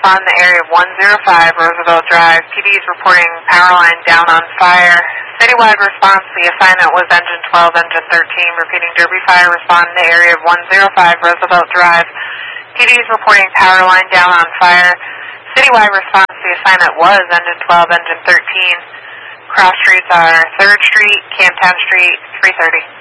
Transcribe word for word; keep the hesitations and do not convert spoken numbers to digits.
respond to area of one zero five Roosevelt Drive. P D is reporting power line down on fire. Citywide response, the assignment was engine twelve, engine thirteen. Repeating, Derby Fire, respond to area of one zero five Roosevelt Drive. P D is reporting power line down on fire. Citywide response, the assignment was engine twelve, engine thirteen. Cross streets are third Street, Camptown Street, three thirty.